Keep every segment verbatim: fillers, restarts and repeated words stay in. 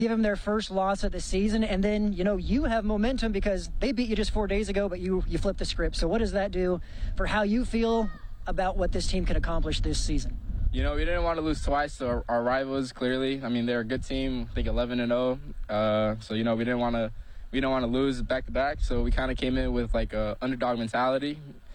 Give them their first loss of the season, and then, you know, you have momentum because they beat you just four days ago, but you, you flipped the script. So what does that do for how you feel about what this team can accomplish this season? You know, we didn't want to lose twice to our, our rivals, clearly. I mean, they're a good team, I think eleven and oh. Uh, so, you know, we didn't want to we didn't want to lose back-to-back, so we kind of came in with, like, a underdog mentality.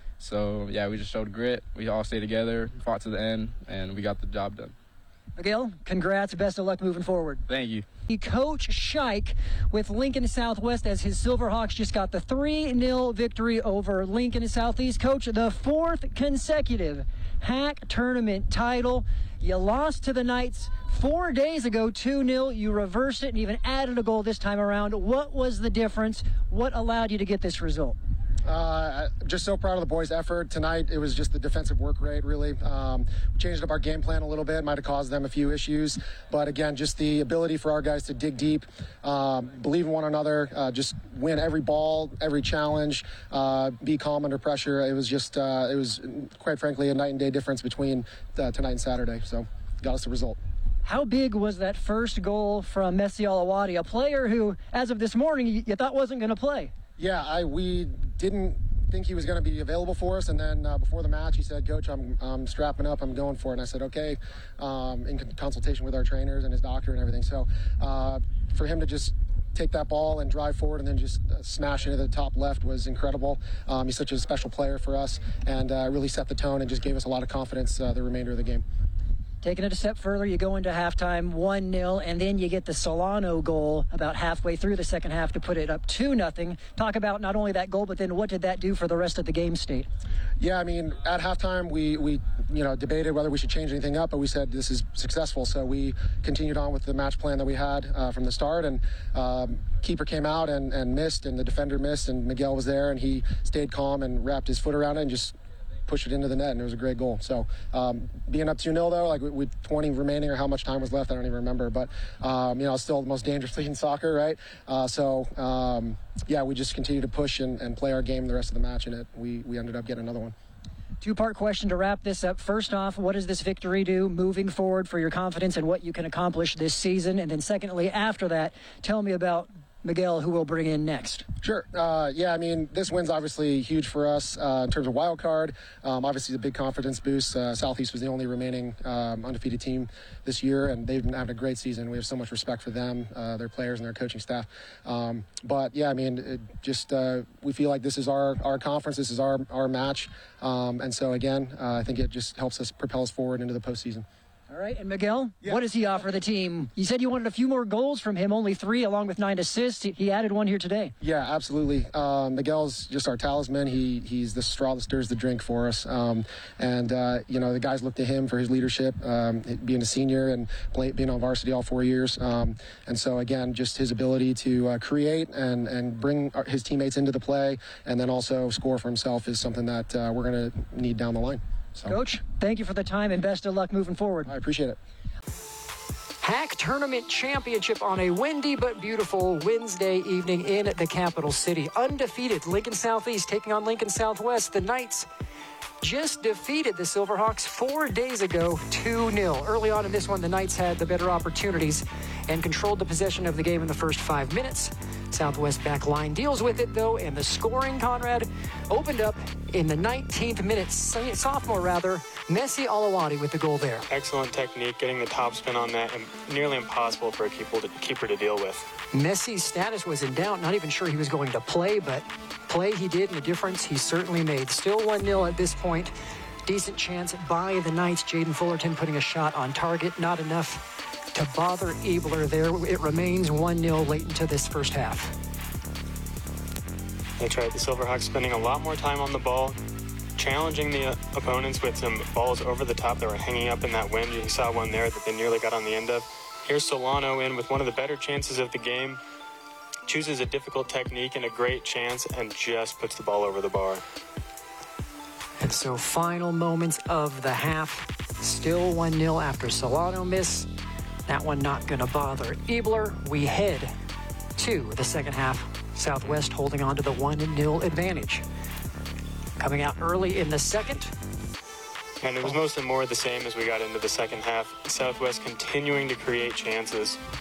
So, yeah, we just showed grit. We all stayed together, fought to the end, and we got the job done. Miguel, congrats. Best of luck moving forward. Thank you. Coach Scheich with Lincoln Southwest as his Silverhawks just got the three nil victory over Lincoln Southeast. Coach, the fourth consecutive H A C tournament title. You lost to the Knights four days ago, two nil. You reversed it and even added a goal this time around. What was the difference? What allowed you to get this result? Uh, just so proud of the boys' effort tonight. It was just the defensive work rate, really. Um, we changed up our game plan a little bit. Might have caused them a few issues. But again, just the ability for our guys to dig deep, um, believe in one another, uh, just win every ball, every challenge, uh, be calm under pressure. It was just, uh, it was, quite frankly, a night and day difference between uh, tonight and Saturday. So got us the result. How big was that first goal from Messi Alawadi, a player who, as of this morning, you, you thought wasn't going to play? Yeah, I, we didn't think he was going to be available for us, and then uh, before the match he said, Coach, I'm, I'm strapping up, I'm going for it, and I said, okay, um, in consultation with our trainers and his doctor and everything. So uh, for him to just take that ball and drive forward and then just uh, smash into the top left was incredible. Um, he's such a special player for us, and uh, really set the tone and just gave us a lot of confidence uh, the remainder of the game. Taking it a step further, you go into halftime one nil, and then you get the Solano goal about halfway through the second half to put it up two nothing. Talk about not only that goal, but then what did that do for the rest of the game state? Yeah, I mean, at halftime, we, we you know, debated whether we should change anything up, but we said this is successful, so we continued on with the match plan that we had uh, from the start, and um, keeper came out and, and missed, and the defender missed, and Miguel was there, and he stayed calm and wrapped his foot around it and just push it into the net, and it was a great goal. So um, being up two nil though, like with twenty remaining or how much time was left, I don't even remember, but um, you know, still the most dangerous league in soccer, right? Uh, so um, yeah, we just continued to push and, and play our game the rest of the match, and it we, we ended up getting another one. Two-part question to wrap this up. First off, what does this victory do moving forward for your confidence and what you can accomplish this season? And then secondly, after that, tell me about Miguel, who we'll bring in next. Sure. Uh, yeah, I mean, this win's obviously huge for us uh, in terms of wild card. Um, obviously, the big confidence boost. Uh, Southeast was the only remaining um, undefeated team this year, and they've been having a great season. We have so much respect for them, uh, their players, and their coaching staff. Um, but yeah, I mean, it just uh, we feel like this is our our conference. This is our our match, um, and so again, uh, I think it just helps us propel us forward into the postseason. All right, and Miguel, yeah. What does he offer the team? You said you wanted a few more goals from him, only three, along with nine assists. He added one here today. Yeah, absolutely. Um, Miguel's just our talisman. He he's the straw that stirs the drink for us. Um, and, uh, you know, the guys look to him for his leadership, um, being a senior and play, being on varsity all four years. Um, and so, again, just his ability to uh, create and, and bring our, his teammates into the play and then also score for himself is something that uh, we're going to need down the line. So. Coach, thank you for the time and best of luck moving forward. I appreciate it. H A C Tournament Championship on a windy but beautiful Wednesday evening in the capital city. Undefeated Lincoln Southeast taking on Lincoln Southwest. The Knights just defeated the Silverhawks four days ago, two nil. Early on in this one, the Knights had the better opportunities and controlled the possession of the game in the first five minutes. Southwest back line deals with it, though, and the scoring, Conrad, opened up in the nineteenth minute. Sophomore, rather, Messi Alawadi with the goal there. Excellent technique, getting the top spin on that, and nearly impossible for a keeper to, keeper to deal with. Messi's status was in doubt. Not even sure he was going to play, but play he did, and the difference he certainly made. Still one nil at this point. Decent chance by the Knights. Jaden Fullerton putting a shot on target. Not enough to bother Abler there. It remains one nil late into this first half. That's right. The Silverhawks spending a lot more time on the ball, challenging the uh, opponents with some balls over the top that were hanging up in that wind. You saw one there that they nearly got on the end of. Here's Solano in with one of the better chances of the game. Chooses a difficult technique and a great chance and just puts the ball over the bar. And so final moments of the half. Still one nil after Solano miss. That one not going to bother Abler. We head to the second half. Southwest holding on to the one nil advantage. Coming out early in the second. And it was mostly more of the same as we got into the second half. Southwest continuing to create chances.